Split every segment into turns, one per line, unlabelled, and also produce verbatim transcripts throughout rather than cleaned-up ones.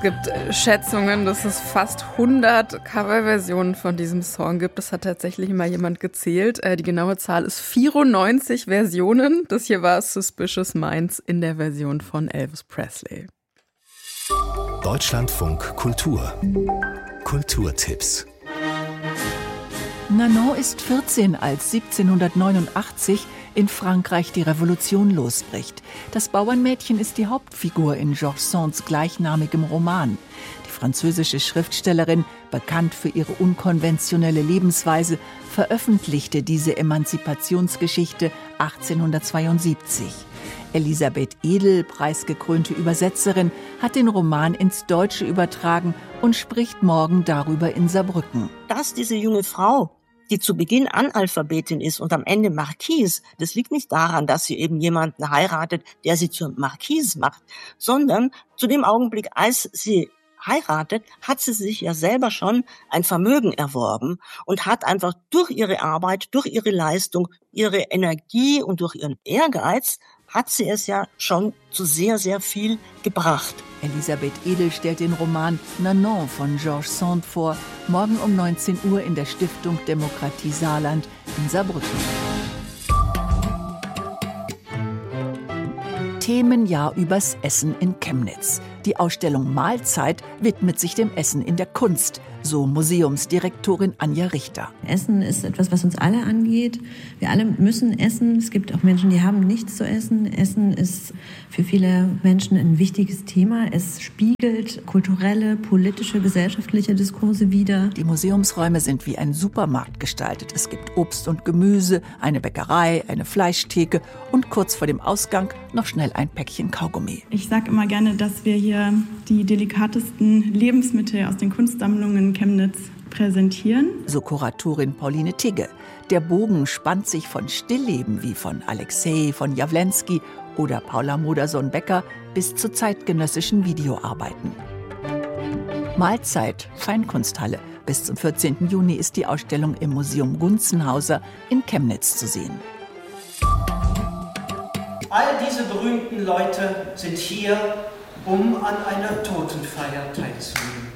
gibt äh, Schätzungen, dass es fast hundert Coverversionen von diesem Song gibt. Das hat tatsächlich mal jemand gezählt. Äh, die genaue Zahl ist vierundneunzig Versionen. Das hier war Suspicious Minds in der Version von Elvis Presley.
Deutschlandfunk Kultur. Kulturtipps.
Nanon ist vierzehn, als siebzehnhundertneunundachtzig in Frankreich die Revolution losbricht. Das Bauernmädchen ist die Hauptfigur in Georges Sands gleichnamigem Roman. Die französische Schriftstellerin, bekannt für ihre unkonventionelle Lebensweise, veröffentlichte diese Emanzipationsgeschichte achtzehnhundertzweiundsiebzig. Elisabeth Edel, preisgekrönte Übersetzerin, hat den Roman ins Deutsche übertragen und spricht morgen darüber in Saarbrücken.
Dass diese junge Frau, die zu Beginn Analphabetin ist und am Ende Marquise, das liegt nicht daran, dass sie eben jemanden heiratet, der sie zur Marquise macht, sondern zu dem Augenblick, als sie heiratet, hat sie sich ja selber schon ein Vermögen erworben und hat einfach durch ihre Arbeit, durch ihre Leistung, ihre Energie und durch ihren Ehrgeiz hat sie es ja schon zu sehr, sehr viel gebracht.
Elisabeth Edel stellt den Roman Nanon von Georges Sand vor, morgen um neunzehn Uhr in der Stiftung Demokratie Saarland in Saarbrücken. Themenjahr übers Essen in Chemnitz. Die Ausstellung Mahlzeit widmet sich dem Essen in der Kunst, so Museumsdirektorin Anja Richter.
Essen ist etwas, was uns alle angeht. Wir alle müssen essen. Es gibt auch Menschen, die haben nichts zu essen. Essen ist für viele Menschen ein wichtiges Thema. Es spiegelt kulturelle, politische, gesellschaftliche Diskurse wider.
Die Museumsräume sind wie ein Supermarkt gestaltet. Es gibt Obst und Gemüse, eine Bäckerei, eine Fleischtheke und kurz vor dem Ausgang noch schnell ein Päckchen Kaugummi.
Ich sage immer gerne, dass wir hier die delikatesten Lebensmittel aus den Kunstsammlungen in Chemnitz präsentieren.
So Kuratorin Pauline Tigge. Der Bogen spannt sich von Stillleben wie von Alexei von Jawlensky oder Paula Modersohn-Becker bis zu zeitgenössischen Videoarbeiten. Mahlzeit, Feinkunsthalle. Bis zum vierzehnten Juni ist die Ausstellung im Museum Gunzenhauser in Chemnitz zu sehen.
All diese berühmten Leute sind hier, um an einer Totenfeier teilzunehmen.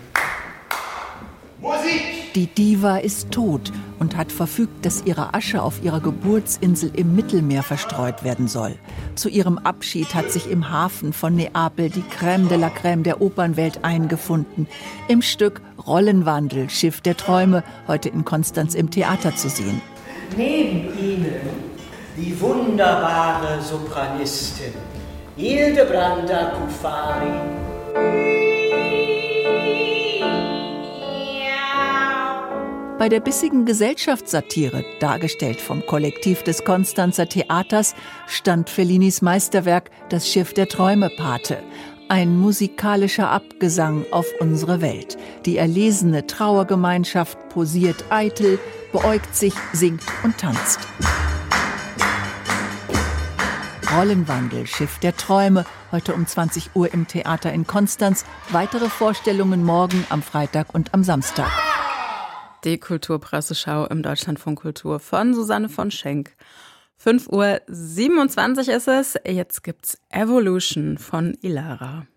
Musik! Die Diva ist tot und hat verfügt, dass ihre Asche auf ihrer Geburtsinsel im Mittelmeer verstreut werden soll. Zu ihrem Abschied hat sich im Hafen von Neapel die Crème de la Crème der Opernwelt eingefunden. Im Stück Rollenwandel, Schiff der Träume, heute in Konstanz im Theater zu sehen.
Neben ihnen die wunderbare Sopranistin Hildebranda Cufari.
Bei der bissigen Gesellschaftssatire, dargestellt vom Kollektiv des Konstanzer Theaters, stand Fellinis Meisterwerk Das Schiff der Träume Pate. Ein musikalischer Abgesang auf unsere Welt. Die erlesene Trauergemeinschaft posiert eitel, beäugt sich, singt und tanzt. Rollenwandel, Schiff der Träume, heute um zwanzig Uhr im Theater in Konstanz. Weitere Vorstellungen morgen am Freitag und am Samstag.
Die Kulturpresseschau im Deutschlandfunk Kultur von Susanne von Schenk. fünf Uhr siebenundzwanzig ist es, jetzt gibt's Evolution von Ilara.